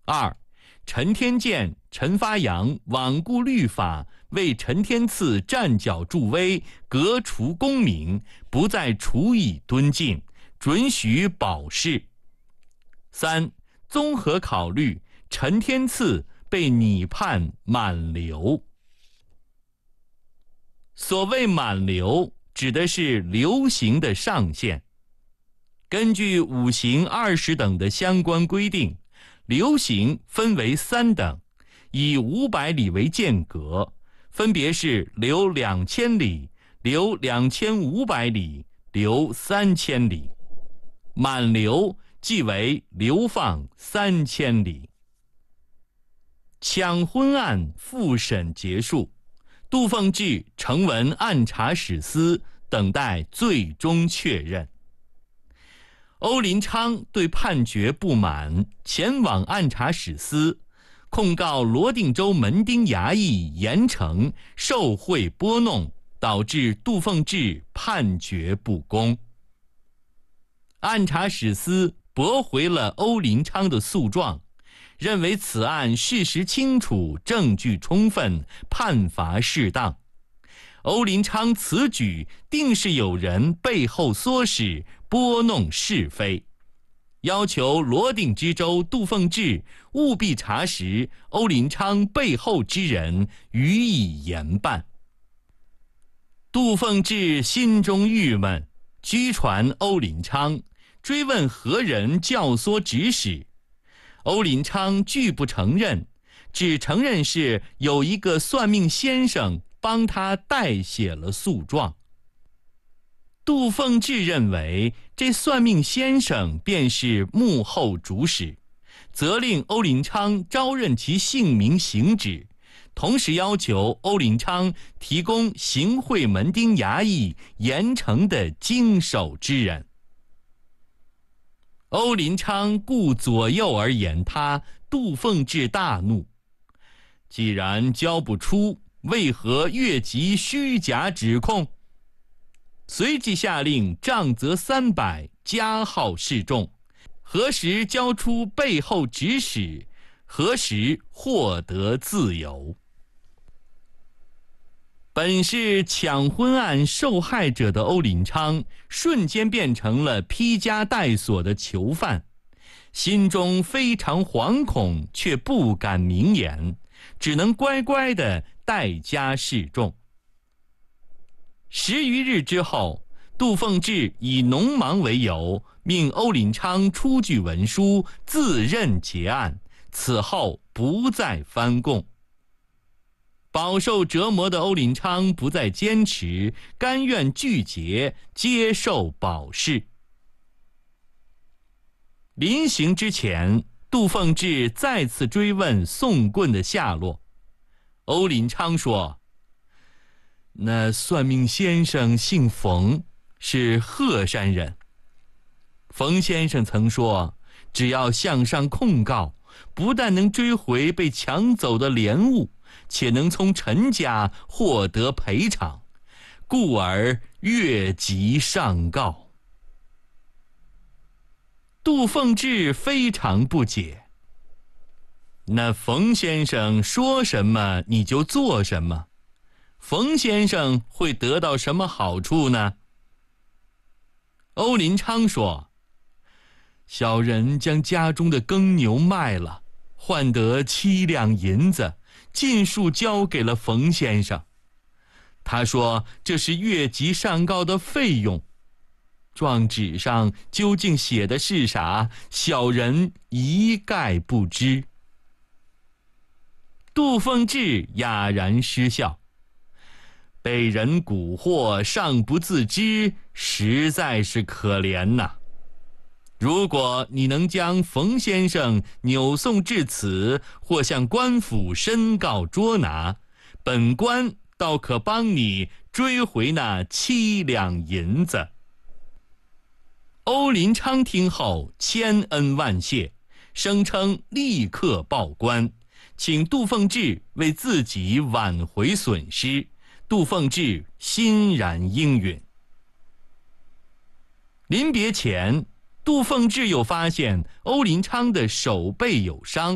二，陈天鉴、陈发阳罔顾律法，为陈天赐站脚助威，革除功名，不再处以敦禁，准许保释。三，综合考虑，陈天赐被拟判满流。所谓满流，指的是流刑的上限。根据五刑20等的相关规定，流刑分为3等，以500里为间隔，分别是流2000里、流2500里、流3000里。满流即为流放3000里。抢婚案复审结束，杜凤至呈文按察使司，等待最终确认。欧林昌对判决不满，前往按察使司，控告罗定州门町衙役严惩受贿拨弄，导致杜凤至判决不公。按察使司驳回了欧林昌的诉状，认为此案事实清楚，证据充分，判罚适当。欧林昌此举定是有人背后唆使，拨弄是非，要求罗定之州杜凤至务必查实欧林昌背后之人，予以严办。杜凤至心中郁闷，拘传欧林昌，追问何人教唆指使。欧林昌拒不承认，只承认是有一个算命先生帮他代写了诉状。杜凤至认为这算命先生便是幕后主使，责令欧林昌招认其姓名行止，同时要求欧林昌提供行贿门町衙役严惩的经手之人。欧林昌顾左右而言他，杜凤至大怒，既然交不出，为何越级虚假指控？随即下令杖责300，加号示众，何时交出背后指使，何时获得自由。本是抢婚案受害者的欧林昌，瞬间变成了披枷带锁的囚犯，心中非常惶恐，却不敢明言，只能乖乖地待加示众。10余日之后，杜凤至以农忙为由，命欧林昌出具文书，自认结案，此后不再翻供。饱受折磨的欧林昌不再坚持，甘愿拒绝接受保释。临行之前，杜凤至再次追问送棍的下落。欧林昌说，那算命先生姓冯，是鹤山人。冯先生曾说，只要向上控告，不但能追回被抢走的莲物，且能从陈家获得赔偿，故而越级上告。杜凤至非常不解，那冯先生说什么你就做什么，冯先生会得到什么好处呢？欧林昌说，小人将家中的耕牛卖了，换得7两银子，尽数交给了冯先生。他说这是越级上告的费用，状纸上究竟写的是啥，小人一概不知。杜凤至哑然失笑，被人蛊惑尚不自知，实在是可怜呐。如果你能将冯先生扭送至此，或向官府申告捉拿，本官倒可帮你追回那7两银子。欧林昌听后千恩万谢，声称立刻报官，请杜凤至为自己挽回损失。杜凤至欣然应允。临别前，杜凤至又发现欧林昌的手背有伤，